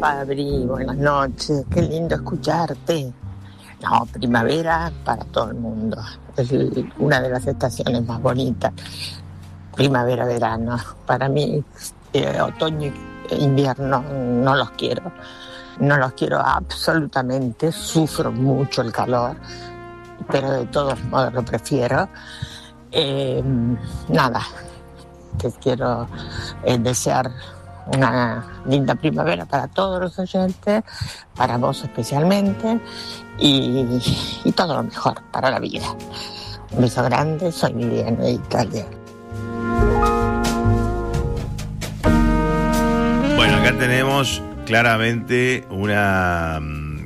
Fabri, buenas noches, qué lindo escucharte. No, primavera para todo el mundo, es una de las estaciones más bonitas. Primavera, verano, para mí otoño e invierno no los quiero absolutamente, sufro mucho el calor, pero de todos modos lo prefiero. Nada, te quiero desear una linda primavera para todos los oyentes, para vos especialmente, y todo lo mejor para la vida. Un beso grande, soy Viviana de Italia. Bueno, acá tenemos claramente una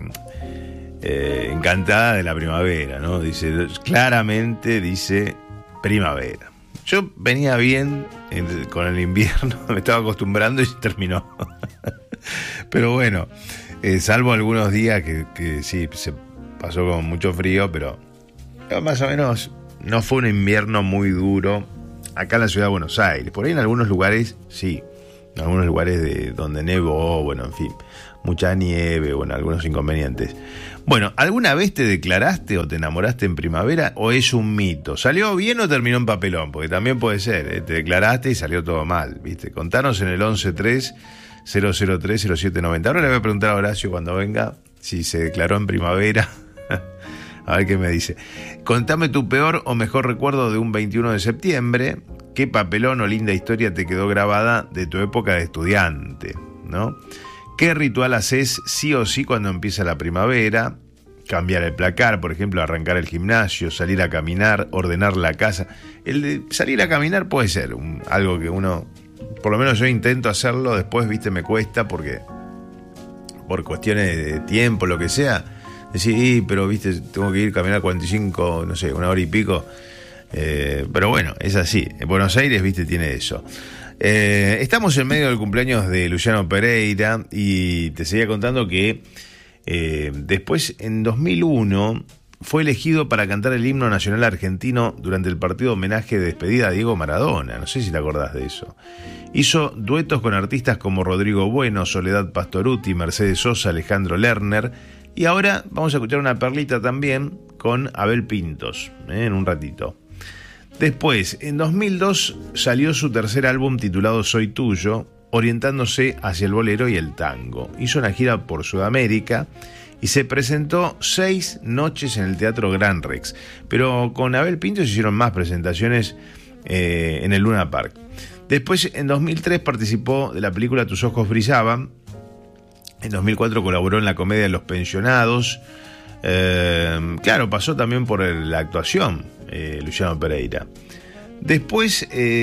encantada de la primavera, ¿no? Claramente dice primavera. Yo venía bien con el invierno, me estaba acostumbrando y terminó. Pero bueno, salvo algunos días que sí, se pasó con mucho frío, pero más o menos no fue un invierno muy duro acá en la ciudad de Buenos Aires. Por ahí en algunos lugares, sí, en algunos lugares donde nevó, bueno, en fin, mucha nieve, bueno, algunos inconvenientes. Bueno, ¿alguna vez te declaraste o te enamoraste en primavera o es un mito? ¿Salió bien o terminó en papelón? Porque también puede ser, ¿eh? Te declaraste y salió todo mal, ¿viste? Contanos en el 1130030790. Ahora le voy a preguntar a Horacio cuando venga si se declaró en primavera. A ver qué me dice. Contame tu peor o mejor recuerdo de un 21 de septiembre. ¿Qué papelón o linda historia te quedó grabada de tu época de estudiante, ¿no? ¿Qué ritual haces sí o sí cuando empieza la primavera? Cambiar el placar, por ejemplo, arrancar el gimnasio, salir a caminar, ordenar la casa. El de salir a caminar puede ser algo que uno, por lo menos yo intento hacerlo, después, viste, me cuesta porque por cuestiones de tiempo, lo que sea, decir, pero viste, tengo que ir a caminar 45, no sé, una hora y pico. Pero bueno, es así. En Buenos Aires, viste, tiene eso. Estamos en medio del cumpleaños de Luciano Pereira y te seguía contando que después en 2001 fue elegido para cantar el himno nacional argentino durante el partido homenaje de despedida a Diego Maradona. No sé si te acordás de eso. Hizo duetos con artistas como Rodrigo Bueno, Soledad Pastorutti, Mercedes Sosa, Alejandro Lerner, y ahora vamos a escuchar una perlita también con Abel Pintos, en un ratito. Después, en 2002 salió su tercer álbum titulado Soy Tuyo, orientándose hacia el bolero y el tango. Hizo una gira por Sudamérica y se presentó 6 noches en el Teatro Gran Rex. Pero con Abel Pintos se hicieron más presentaciones en el Luna Park. Después, en 2003 participó de la película Tus ojos brillaban. En 2004 colaboró en la comedia Los pensionados. Claro, pasó también por la actuación. Luciano Pereira. Después,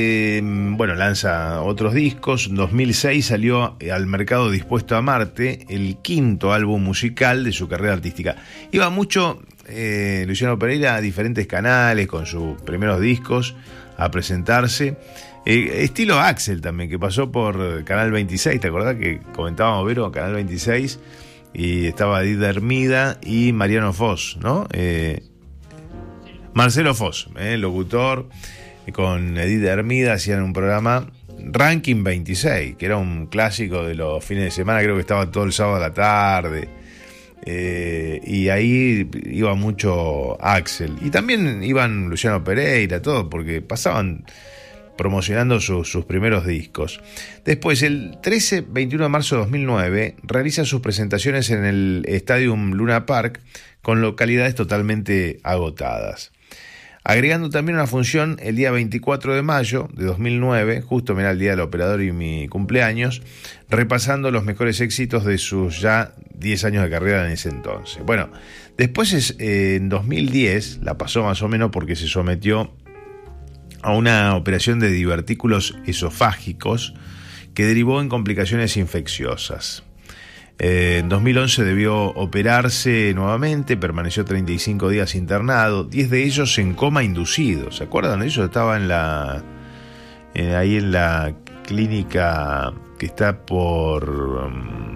lanza otros discos. En 2006 salió al mercado Dispuesto a Amarte, el quinto álbum musical de su carrera artística. Iba mucho Luciano Pereira a diferentes canales con sus primeros discos a presentarse. Estilo Axel también, que pasó por Canal 26. ¿Te acordás que comentábamos, Vero, Canal 26? Y estaba Edith Hermida y Mariano Foz, ¿no? Marcelo Foz, locutor, con Edith Hermida hacían un programa Ranking 26, que era un clásico de los fines de semana, creo que estaba todo el sábado a la tarde, y ahí iba mucho Axel, y también iban Luciano Pereira, todo, porque pasaban promocionando sus primeros discos. Después, el 13-21 de marzo de 2009, realiza sus presentaciones en el Stadium Luna Park, con localidades totalmente agotadas. Agregando también una función el día 24 de mayo de 2009, justo el día del operador y mi cumpleaños, repasando los mejores éxitos de sus ya 10 años de carrera en ese entonces. Bueno, después en 2010 la pasó más o menos porque se sometió a una operación de divertículos esofágicos que derivó en complicaciones infecciosas. En 2011 debió operarse nuevamente, permaneció 35 días internado, 10 de ellos en coma inducido. ¿Se acuerdan de eso? Estaba ahí en la clínica que está por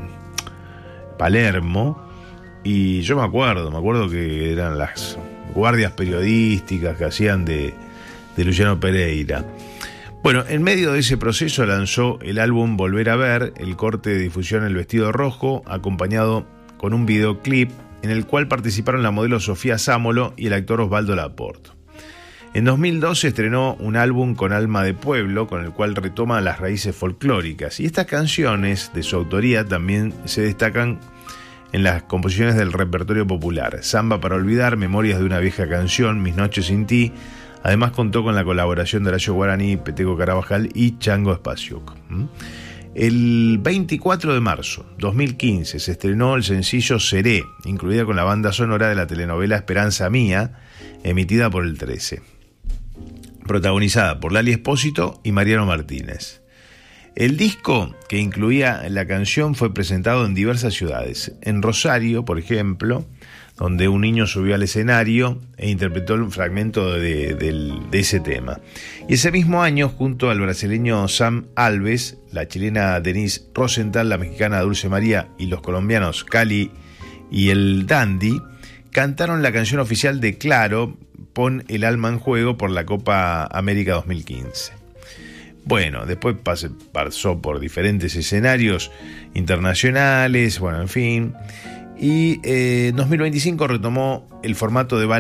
Palermo, y yo me acuerdo que eran las guardias periodísticas que hacían de Luciano Pereira. Bueno, en medio de ese proceso lanzó el álbum Volver a Ver, el corte de difusión El Vestido Rojo, acompañado con un videoclip en el cual participaron la modelo Sofía Sámolo y el actor Osvaldo Laport. En 2012 estrenó un álbum con alma de pueblo, con el cual retoma las raíces folclóricas, y estas canciones de su autoría también se destacan en las composiciones del repertorio popular: Samba para olvidar, Memorias de una vieja canción, Mis noches sin ti. Además contó con la colaboración de Horacio Guaraní, Peteco Carabajal y Chango Espasiuk. El 24 de marzo de 2015 se estrenó el sencillo Seré, incluida con la banda sonora de la telenovela Esperanza Mía, emitida por el 13, protagonizada por Lali Espósito y Mariano Martínez. El disco que incluía la canción fue presentado en diversas ciudades. En Rosario, por ejemplo, donde un niño subió al escenario e interpretó un fragmento de ese tema. Y ese mismo año, junto al brasileño Sam Alves, la chilena Denise Rosenthal, la mexicana Dulce María y los colombianos Cali y el Dandy, cantaron la canción oficial de Claro, Pon el alma en juego, por la Copa América 2015. Bueno, después pasó por diferentes escenarios internacionales, bueno, en fin. Y en 2025 retomó el formato de balada